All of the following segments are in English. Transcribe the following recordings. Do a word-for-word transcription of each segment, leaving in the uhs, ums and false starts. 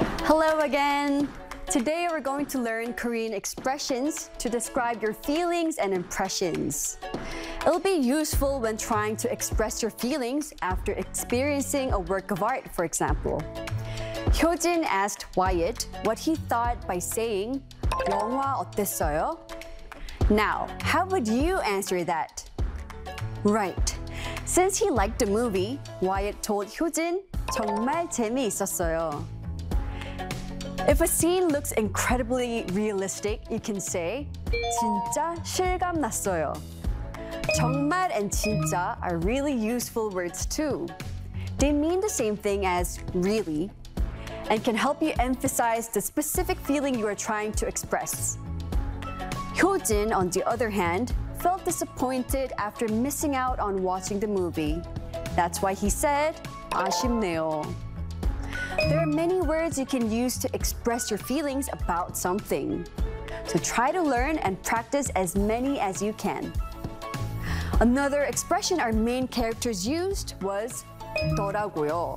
Hello again! Today we're going to learn Korean expressions to describe your feelings and impressions. It'll be useful when trying to express your feelings after experiencing a work of art, for example. Hyojin asked Wyatt what he thought by saying, 영화 어땠어요? Now, how would you answer that? Right. Since he liked the movie, Wyatt told Hyojin, 정말 재미있었어요. If a scene looks incredibly realistic, you can say, 진짜 실감 났어요. 정말 and 진짜 are really useful words too. They mean the same thing as really and can help you emphasize the specific feeling you are trying to express. Hyojin, on the other hand, felt disappointed after missing out on watching the movie. That's why he said, 아쉽네요. There are many words you can use to express your feelings about something. So try to learn and practice as many as you can. Another expression our main characters used was 더라고요.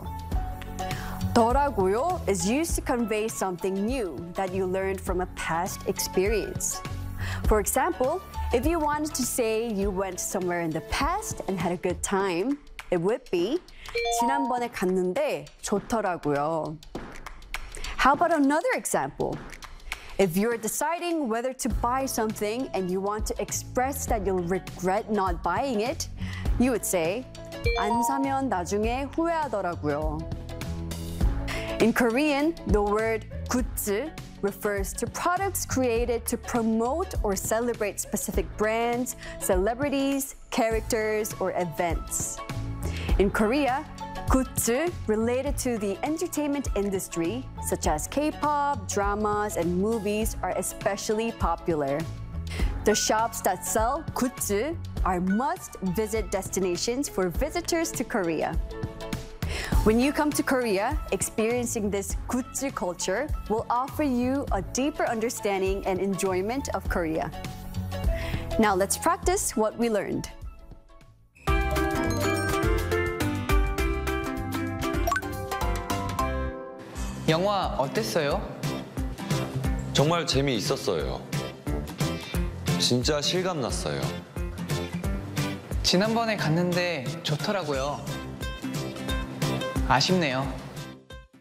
더라고요 is used to convey something new that you learned from a past experience. For example, if you wanted to say you went somewhere in the past and had a good time, it would be 지난번에 갔는데 좋더라고요. How about another example? If you're deciding whether to buy something and you want to express that you'll regret not buying it, you would say 안 사면 나중에 후회하더라고요. In Korean, the word 굿즈 refers to products created to promote or celebrate specific brands, celebrities, characters, or events. In Korea, 굿즈 related to the entertainment industry, such as K-pop, dramas, and movies, are especially popular. The shops that sell 굿즈 are must-visit destinations for visitors to Korea. When you come to Korea, experiencing this 굿즈 culture will offer you a deeper understanding and enjoyment of Korea. Now let's practice what we learned. 영화 어땠어요? 정말 재미있었어요. 진짜 실감 났어요. 지난번에 갔는데 좋더라고요. 아쉽네요.